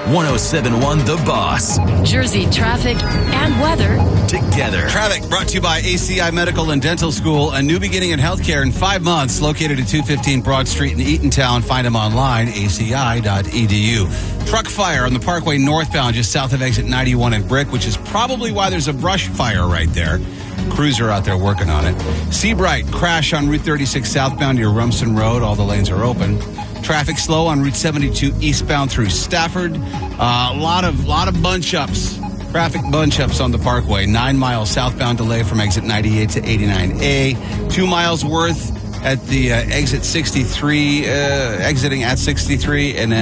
107.1 The Boss. Jersey traffic and weather together. Traffic brought to you by ACI Medical and Dental School, a new beginning in healthcare in 5 months, located at 215 Broad Street in Eatontown. Find them online, aci.edu. Truck fire on the Parkway northbound, just south of exit 91 in Brick, which is probably why there's a brush fire right there. Crews are out there working on it. Seabright crash on Route 36 southbound near Rumson Road. All the lanes are open. Traffic slow on Route 72 eastbound through Stafford. A lot of bunch-ups. Traffic bunch-ups on the Parkway. 9 mile southbound delay from exit 98 to 89A. 2 miles worth at the exit 63, exiting at 63, and then